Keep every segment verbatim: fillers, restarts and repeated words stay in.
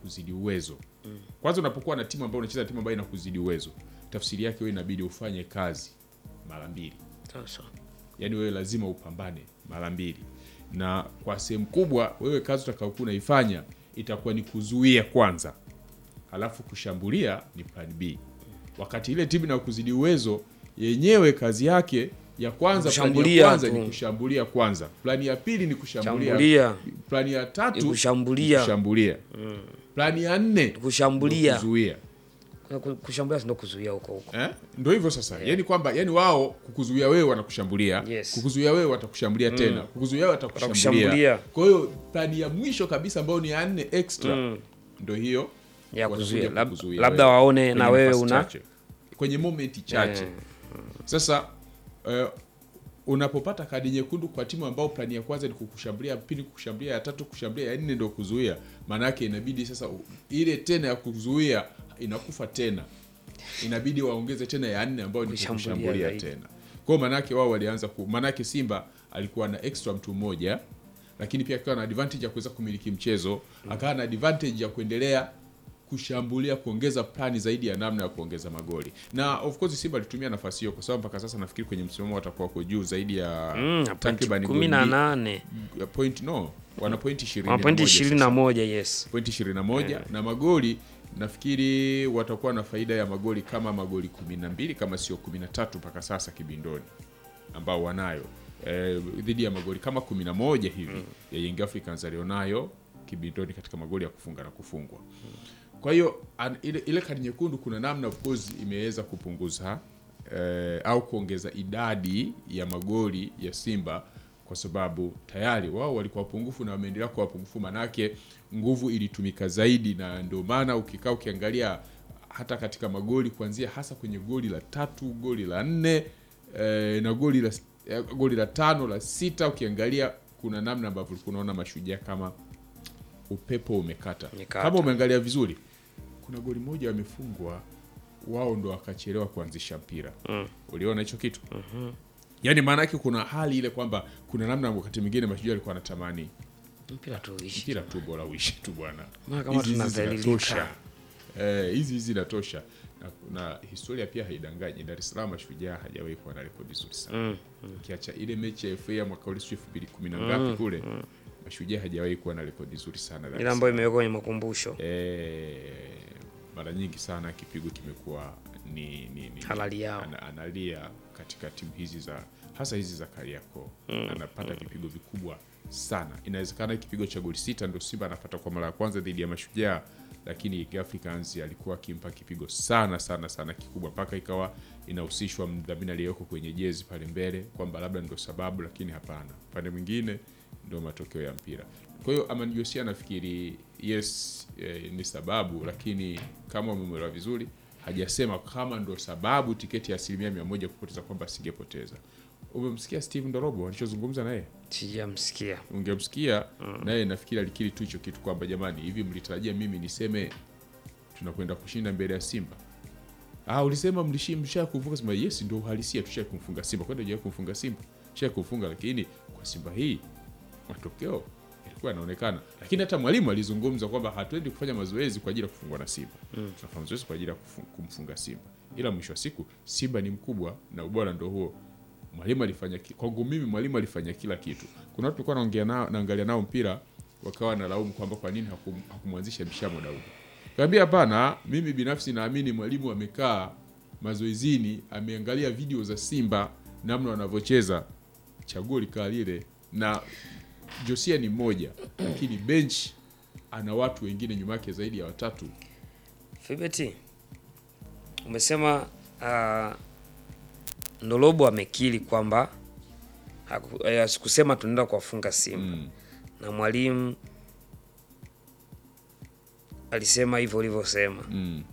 inakuzidi uwezo. Mm. Kwanza unapokuwa na timu ambayo unacheza timu ambayo inakuzidi uwezo, tafsiri yake wewe inabidi ufanye kazi mara mbili. Sasa Yaani wewe lazima upambane mara mbili. Na kwa sehemu kubwa wewe kazi utakayokuwa unaifanya itakuwa ni kuzuia kwanza. Halafu kushambulia ni plan B. Wakati ile timu inakuzidi uwezo, yenyewe kazi yake ya kwanza, plani ya kwanza ni kushambulia kwanza. Plani ya pili ni kushambulia. Plani ya tatu ni kushambulia. kushambulia. Mm. Plani ya nne kushambulia. Kuzuia. Kushambulia ndio kuzuia huko huko. Eh? Ndio hivyo sasa. Yeah. Yaani kwamba yani wao kukuzuia wewe wanakushambulia, yes. Kukuzuia wewe watakushambulia mm. tena, kukuzuia wewe watakushambulia. Kwa hiyo plani ya mwisho kabisa ambayo ni ya nne extra mm. ndio hiyo ya kuzuia. Labda waone na wewe una chache. Kwenye moment chache. Yeah. Sasa uh, unapopata kadi nyekundu kwa timu ambao plani ya kwanza ni kukushambulia, pili kukushambulia, ya tatu kushambulia, ya nne ndio kuzuia, maana yake inabidi sasa ile tena ya kuzuia inakufa tena. Inabidi waongeze tena ya nne ambayo ni kushambulia tena. Kwa maana yake wao walianza ku maana yake Simba alikuwa na extra mtu mmoja, lakini pia akawa na advantage ya kuweza kumiliki mchezo, mm. akawa na advantage ya kuendelea kushambulia, kuongeza plani zaidi ya namna ya kuongeza magoli. Na of course Simba alitumia nafasi hiyo kwa sababu mpaka sasa nafikiri kwenye msimamo watakuwa kwa juu zaidi ya mm, takriban kumi na nane point no wana point ishirini. Wana point ishirini na moja, yes. Point ishirini na moja yeah. Na magoli nafikiri watakuwa na faida ya magoli kama magoli kumi na mbili kama sio kumi na tatu mpaka sasa Kibindoni ambao wanayo eh, dhidi ya magoli kama kumi na moja hivi mm. ya Young Africans alionayo Kibindoni katika magoli ya kufunga na kufungwa. Mm. Kwa hiyo ile, ile kadi nyekundu kuna namna of course imeweza kupunguza eh, au kuongeza idadi ya magoli ya Simba kwa sababu tayari wao walikuwa pungufu na wameendelea kuwa pungufu, manake nguvu ilitumika zaidi, na ndio maana ukikaa ukiangalia hata katika magoli kuanzia hasa kwenye goli la tatu, goli la nne eh, na goli la eh, goli la tano, la sita, ukiangalia kuna namna ambavyo unaona Mashujaa kama upepo umekata. Nikata. Kama umeangalia vizuri kuna goli moja wamefungwa wao ndo wakachelewa kuanzisha mpira. Mm. Uliona hicho kitu? Mhm. Mm, yaani maana yake kuna hali ile kwamba kuna namna wakati mwingine Mashujaa alikuwa anatamani mpira tu uishi. Mpira tu bora uishi tu bwana. Maana kama tunadhalilika. Eh, hizi hizi zinatosha. Na, na historia pia haidanganyi. Dar es Salaam Mashujaa hajawahi kuwa na rekodi nzuri sana. Mm. Mm. Kiacha ile mechi ya F A ya mwaka elfu mbili na kumi na ngapi mm. kule. Mm. Mashujaa hajawahi kuwa na rekodi nzuri sana. Ile ambayo imewekwa kwenye makumbusho. Eh, mara nyingi sana kipigo kimekuwa ni ni, ni halali yao. An, analia katika timu hizi za hasa hizi za Kariakoo. Mm. Anapata mm. kipigo vikubwa sana. Inawezekana kipigo cha goli sita ndio Simba anapata kwa mara ya kwanza dhidi ya Mashujaa, lakini Young Africans alikuwa akimpa kipigo sana sana sana kikubwa mpaka ikawa inahusishwa mdhamini aliyeko kwenye jezi pale mbele kwamba labda ndio sababu, lakini hapana. Pande mwingine ndio matokeo ya mpira. Kwa hiyo Amani Josia nafikiri yes eh, ni sababu, lakini kama umemwelewa vizuri hajasema kama ndio sababu tiketi ya asilimia mia moja kupoteza kwamba singepoteza. Umemsikia Steve Ndorobo alichozungumza naye? Sijamsikia. Ungemsikia mm. naye nafikiri alikiri tu hicho kitu kwamba jamani, hivi mlitarajia mimi niseme tunakwenda kushinda mbele ya Simba? Ah, ulisema mlisha kufunga Simba. Yes, ndio uhalisia, tusha kumfunga Simba. Kwenda je kumfunga Simba? Tusha kufunga, lakini kwa Simba hii matokeo yalikuwa yanaonekana. Lakini hata mwalimu alizungumza kwamba hatuendi kufanya mazoezi kwa ajili ya kufungwa na Simba. Mm. Tunafanya mazoezi kwa ajili ya kumfunga Simba. Ila mwisho wa siku Simba ni mkubwa na ubora ndio huo. Mwalimu alifanya kwangu mimi mwalimu alifanya kila kitu. Kuna watu walikuwa wanaongea nao naangalia nao mpira wakawa na laumu kwamba kwa nini hakum, hakumwanzisha Mshamo Daudi. Kaambia hapana, mimi binafsi naamini mwalimu amekaa mazoezini, ameangalia video za Simba namna wanavyocheza, chaguo likaa lile, na Josia ni mmoja lakini bench ana watu wengine nyuma yake zaidi ya watatu. Fibeti, umesema uh, Ndorobo amekiri kwamba asikusema tunaenda kuwafunga Simba. Mm. Na mwalimu alisema hivyo ulivyosema. Mm.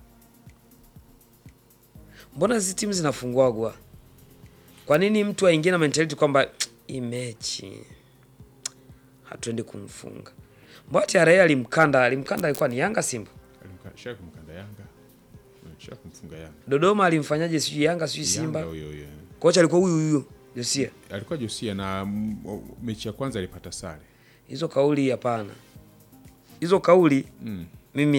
Mbona hizi timu zinafungwagwa? Kwa nini mtu aingie na mentality kwamba hii mechi hatuendi kumfunga? Mbona T-Ray alimkanda, alimkanda alikuwa ni Yanga Simba? Alimkanda kumkanda Yanga. Alimsha kumfunga Yanga. Dodoma alimfanyaje sijui Yanga sijui Simba? Yanga huyo huyo. Kocha alikuwa huyu huyo Josia. Alikuwa Josia na mechi ya kwanza alipata sare. Hizo kauli hapana. Hizo kauli mm.